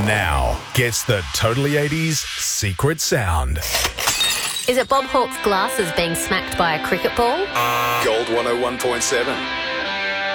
now gets the Totally 80s secret sound. Is it Bob Hawke's glasses being smacked by a cricket ball? Gold 101.7.